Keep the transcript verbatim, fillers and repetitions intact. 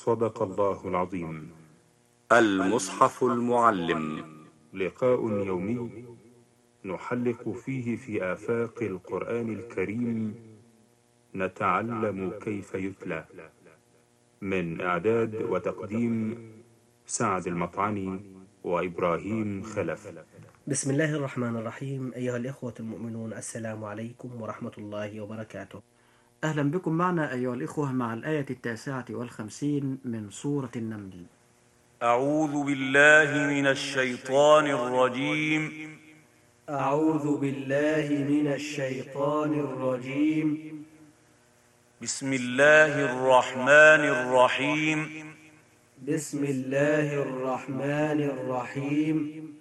صدق الله العظيم. المصحف المعلم، لقاء يومي نحلق فيه في آفاق القرآن الكريم، نتعلم كيف يتلى. من إعداد وتقديم سعد المطعني وإبراهيم خلف. بسم الله الرحمن الرحيم. أيها الإخوة المؤمنون، السلام عليكم ورحمة الله وبركاته. أهلا بكم معنا أيها الإخوة مع الآية التاسعة والخمسين من سورة النمل. أعوذ بالله من الشيطان الرجيم. أعوذ بالله من الشيطان الرجيم. بسم الله الرحمن الرحيم. بسم الله الرحمن الرحيم.